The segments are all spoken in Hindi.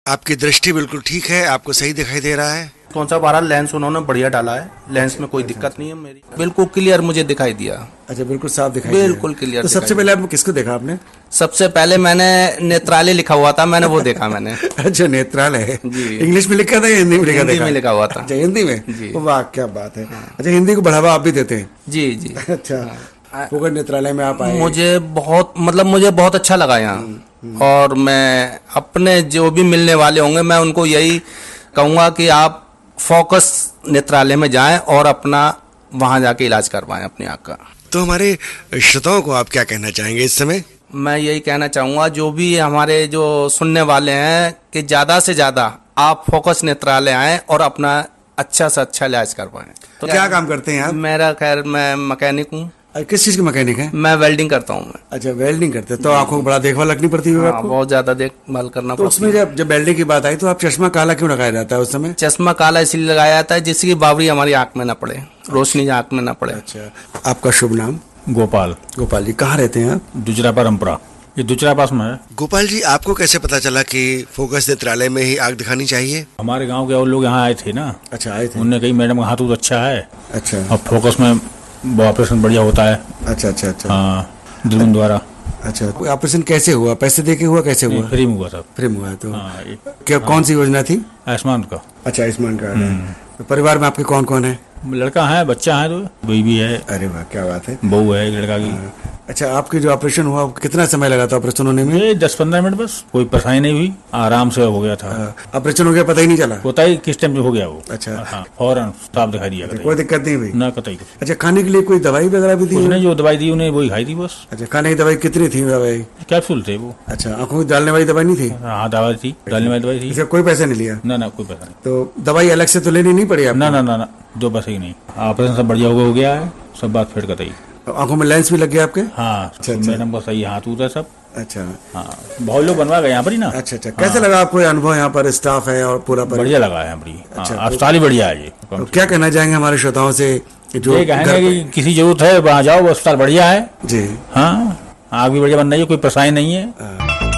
आपकी दृष्टि बिल्कुल ठीक है, आपको सही दिखाई दे रहा है। कौन सा बारह लेंस उन्होंने बढ़िया डाला है, लेंस में कोई दिक्कत नहीं है मेरी, बिल्कुल क्लियर मुझे दिखाई दिया। अच्छा, बिल्कुल साफ दिखाई बिल्कुल क्लियर। तो सबसे पहले आप किसको देखा आपने? सबसे पहले मैंने नेत्रालय लिखा हुआ था, मैंने वो देखा मैंने। अच्छा, नेत्रालय जी। इंग्लिश में लिखा था या हिंदी में लिखा था? हिंदी में लिखा हुआ था। अच्छा, हिंदी में जी। वाह, क्या बात है। अच्छा, हिंदी को बढ़ावा आप भी देते हैं? जी जी। अच्छा, फोकट नेत्रालय में आप आए? मुझे बहुत अच्छा लगा यहाँ। और मैं अपने जो भी मिलने वाले होंगे मैं उनको यही कहूँगा कि आप फोकस नेत्रालय में जाएं और अपना वहाँ जाके इलाज करवाएं अपनी आँख का। तो हमारे श्रोताओं को आप क्या कहना चाहेंगे इस समय? मैं यही कहना चाहूँगा जो भी हमारे जो सुनने वाले हैं कि ज़्यादा से ज़्यादा आप फोकस नेत्रालय आएं और अपना अच्छा से अच्छा इलाज करवाएं। तो क्या काम करते हैं आप? मेरा खैर मैं मैकेनिक हूँ। किस चीज के मैकेनिक है? मैं वेल्डिंग करता हूँ। अच्छा, वेल्डिंग करते हैं तो आंखों को बड़ा देखभाल रखनी पड़ती है आपको? बहुत ज्यादा देखभाल करना तो पड़ता उसमें जब वेल्डिंग की बात आई तो आप चश्मा काला क्यों लगाया जाता है उस समय? चश्मा काला इसलिए लगाया जाता है जिसकी बावरी हमारी आंख में न पड़े, रोशनी आंख में न पड़े। अच्छा, आपका शुभ नाम? गोपाल। गोपाल जी, कहाँ रहते हैं आप? दुचरा परंपरा, ये दुचरा पास में है। गोपाल जी, आपको कैसे पता चला कि फोकस नेत्रालय में ही आंख दिखानी चाहिए? हमारे गांव के और लोग यहाँ आए थे ना। अच्छा, आए थे। उनने कही मैडम का हाथ अच्छा है। अच्छा। और फोकस में ऑपरेशन बढ़िया होता है। अच्छा अच्छा अच्छा। हाँ, दूरबीन द्वारा। अच्छा, ऑपरेशन कैसे हुआ? पैसे देके हुआ, कैसे हुआ? फ्री में हुआ सब। फ्री में हुआ। तो हाँ, क्या कौन सी योजना थी? आयुष्मान का। अच्छा, आयुष्मान कार्ड है। तो परिवार में आपके कौन कौन है? लड़का है, बच्चा है, तो बेबी है। अरे वाह, क्या बात है। बहू है एक लड़का की। अच्छा, आपके जो ऑपरेशन हुआ कितना समय लगा था ऑपरेशन होने में? ये 10-15 मिनट बस, कोई परेशानी नहीं हुई, आराम से हो गया था। ऑपरेशन हो गया, पता ही नहीं चला? पता ही किस टाइम पे हो गया वो। अच्छा। हाँ, फौरन साफ दिखाई दिया। कोई दिक्कत नहीं हुई ना, कतई। अच्छा, खाने के लिए कोई दवाई वगैरह भी दी? उसने जो दवाई दी उन्हें वही खाई थी बस। अच्छा, खाने की दवाई कितनी थी दवाई? कैप्सूल थे वो। अच्छा, आंखों में डालने वाली दवाई नहीं थी? हाँ, दवाई थी, डालने वाली दवाई थी। अच्छा, कोई पैसा नहीं लिया? ना, कोई पैसा नहीं। तो दवाई अलग से तो लेनी नहीं पड़ी आपको? ना, दो पैसे ही नहीं। ऑपरेशन सब बढ़िया हो गया है, सब बात फिर कतई। आंखों में लेंस भी लग गया आपके? हाँ, मैडम का सही हाथ उठा सब। अच्छा। हाँ, बहुत लोग बनवा गए यहाँ पर ही ना। अच्छा अच्छा। कैसे लगा आपको अनुभव? यहाँ पर स्टाफ है और पूरा बढ़िया लगा है यहाँ पर। अच्छा, अस्पताल ही बढ़िया है ये। तो क्या कहना चाहेंगे हमारे श्रोताओं से जो ये कहेंगे कि किसी जरूरत है वहाँ जाओ, अस्पताल बढ़िया है जी। हाँ, आँख भी बढ़िया बन रही है, कोई परेशानी नहीं है।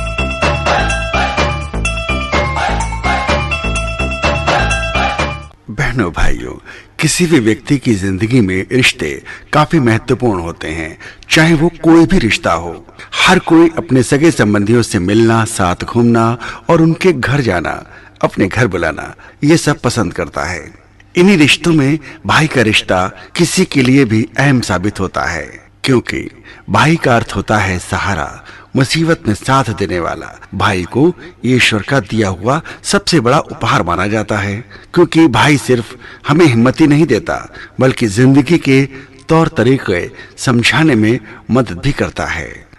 बहनों भाइयों, किसी भी व्यक्ति की जिंदगी में रिश्ते काफी महत्वपूर्ण होते हैं, चाहे वो कोई भी रिश्ता हो। हर कोई अपने सगे संबंधियों से मिलना, साथ घूमना और उनके घर जाना, अपने घर बुलाना, ये सब पसंद करता है। इन्हीं रिश्तों में भाई का रिश्ता किसी के लिए भी अहम साबित होता है, क्योंकि भाई का अर्थ होता है सहारा, मुसीबत में साथ देने वाला। भाई को ईश्वर का दिया हुआ सबसे बड़ा उपहार माना जाता है, क्योंकि भाई सिर्फ हमें हिम्मत ही नहीं देता बल्कि जिंदगी के तौर तरीके समझाने में मदद भी करता है।